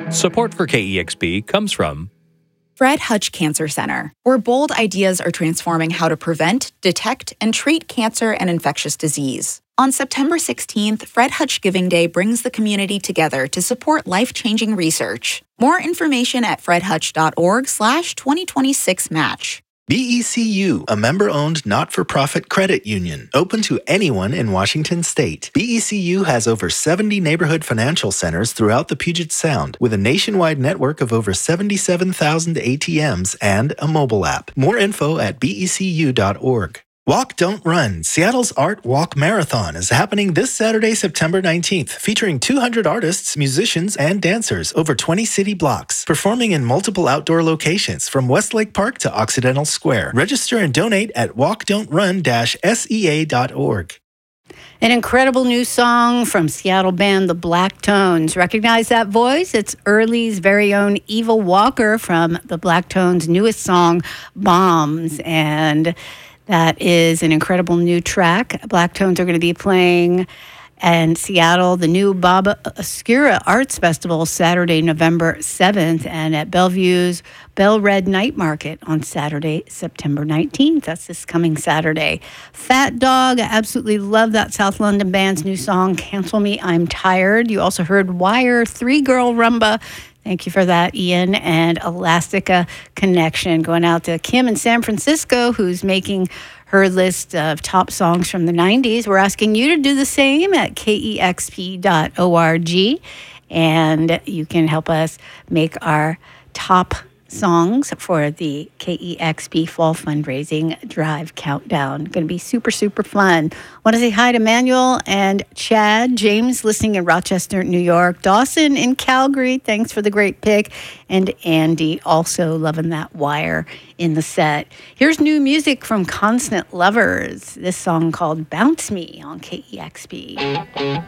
Support for KEXP comes from Fred Hutch Cancer Center, where bold ideas are transforming how to prevent, detect, and treat cancer and infectious disease. On September 16th, Fred Hutch Giving Day brings the community together to support life-changing research. More information at fredhutch.org/2026match. BECU, a member-owned not-for-profit credit union, open to anyone in Washington state. BECU has over 70 neighborhood financial centers throughout the Puget Sound, with a nationwide network of over 77,000 ATMs and a mobile app. More info at becu.org. Walk, Don't Run, Seattle's Art Walk Marathon is happening this Saturday, September 19th, featuring 200 artists, musicians, and dancers over 20 city blocks, performing in multiple outdoor locations from Westlake Park to Occidental Square. Register and donate at walkdon'trun-sea.org. An incredible new song from Seattle band The Black Tones. Recognize that voice? It's Early's very own Eva Walker from The Black Tones' newest song, Bombs. And that is an incredible new track. Black Tones are going to be playing in Seattle, the new Baba Oscura Arts Festival, Saturday, November 7th, and at Bellevue's Bell Red Night Market on Saturday, September 19th. That's this coming Saturday. Fat Dog, I absolutely love that South London band's new song, Cancel Me, I'm Tired. You also heard Wire, Three Girl Rumba. Thank you for that, Ian. And Elastica Connection, going out to Kim in San Francisco, who's making her list of top songs from the 90s. We're asking you to do the same at kexp.org. And you can help us make our top songs for the KEXP Fall Fundraising Drive Countdown. Going to be super, super fun. Want to say hi to Manuel and Chad, James listening in Rochester, New York, Dawson in Calgary. Thanks for the great pick. And Andy also loving that Wire in the set. Here's new music from Constant Lovers. This song called Bounce Me on KEXP.